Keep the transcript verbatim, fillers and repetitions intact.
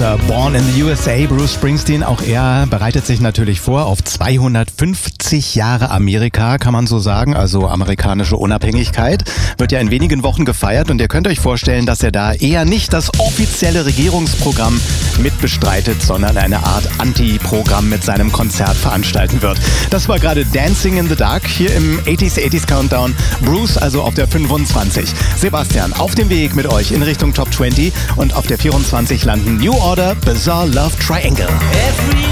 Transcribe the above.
äh, Born in the U S A, Bruce Springsteen, auch er bereitet sich natürlich vor auf zweihundertfünfzig Jahre Amerika, kann man so sagen, also amerikanische Unabhängigkeit, wird ja in wenigen Wochen gefeiert und ihr könnt euch vorstellen, dass er da eher nicht das offizielle Regierungsprogramm mitbestreitet, sondern eine Art Anti-Programm mit seinem Konzert veranstalten wird. Das war gerade Dancing in the Dark hier im achtziger achtziger Countdown. Bruce also auf der fünfundzwanzig. Sebastian auf dem Weg mit euch in Richtung Top zwanzig und auf der vierundzwanzig landen New Order, Bizarre Love Triangle. Every